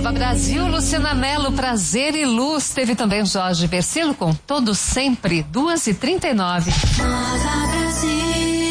Nova Brasil, Luciana Mello, Prazer e Luz. Teve também Jorge Versilo com Todo Sempre, 2h39. Nova Brasil.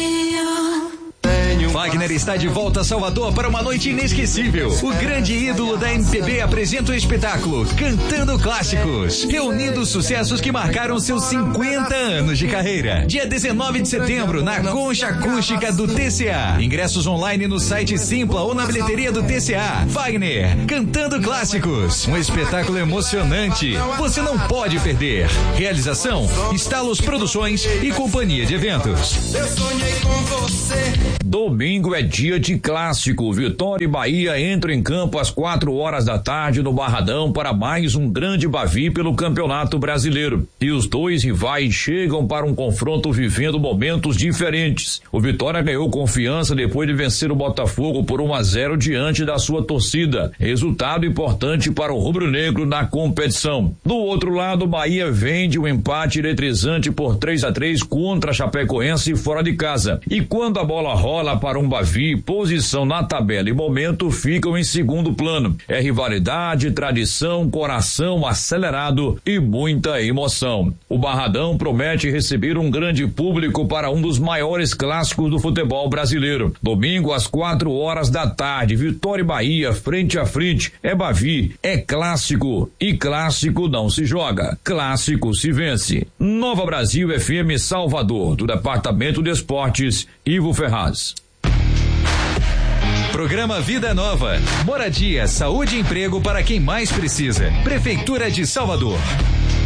Wagner está de volta a Salvador para uma noite inesquecível. O grande ídolo da MPB apresenta o espetáculo Cantando Clássicos, reunindo os sucessos que marcaram seus 50 anos de carreira. Dia 19 de setembro, na Concha Acústica do TCA. Ingressos online no site Simpla ou na bilheteria do TCA. Wagner, Cantando Clássicos, um espetáculo emocionante. Você não pode perder. Realização, Estalos Produções e Companhia de Eventos. Eu sonhei com você. Domingo é dia de clássico. Vitória e Bahia entram em campo às 4h da tarde no Barradão para mais um grande Bavi pelo Campeonato Brasileiro. E os dois rivais chegam para um confronto vivendo momentos diferentes. O Vitória ganhou confiança depois de vencer o Botafogo por 1-0 diante da sua torcida. Resultado importante para o rubro-negro na competição. Do outro lado, o Bahia vem de um empate eletrizante por 3-3 contra a Chapecoense fora de casa. E quando a bola rola para um Bavi, posição na tabela e momento ficam em segundo plano. É rivalidade, tradição, coração acelerado e muita emoção. O Barradão promete receber um grande público para um dos maiores clássicos do futebol brasileiro. Domingo às 4h da tarde, Vitória e Bahia, frente a frente. É Bavi, é clássico e clássico não se joga, clássico se vence. Nova Brasil FM Salvador, do Departamento de Esportes, Ivo Ferraz. Programa Vida Nova. Moradia, saúde e emprego para quem mais precisa. Prefeitura de Salvador.